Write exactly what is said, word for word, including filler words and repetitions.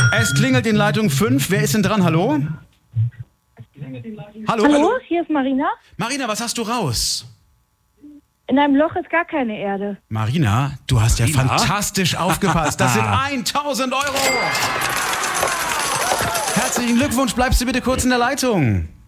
Es klingelt in Leitung fünf. Wer ist denn dran? Hallo? Hallo? Hallo, hier ist Marina. Marina, was hast du raus? In einem Loch ist gar keine Erde. Marina, du hast Marina? ja fantastisch aufgepasst. Das sind tausend Euro. Herzlichen Glückwunsch. Bleibst du bitte kurz in der Leitung?